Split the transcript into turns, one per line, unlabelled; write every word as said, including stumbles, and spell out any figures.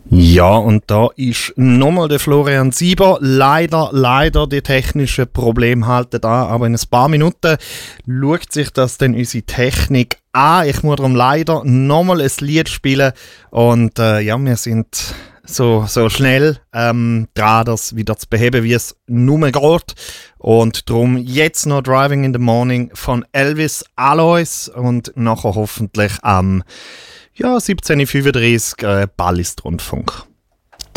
Ja, und da ist nochmal der Florian Sieber. Leider, leider, die technischen Probleme halten an, aber in ein paar Minuten schaut sich das dann unsere Technik an. Ich muss darum leider nochmal ein Lied spielen und äh, ja, wir sind so, so schnell ähm, dran, das wieder zu beheben, wie es nur geht. Und darum jetzt noch Driving in the Morning von Elvis Alois und nachher hoffentlich am ja, siebzehn Uhr fünfunddreißig äh, Ballist Rundfunk.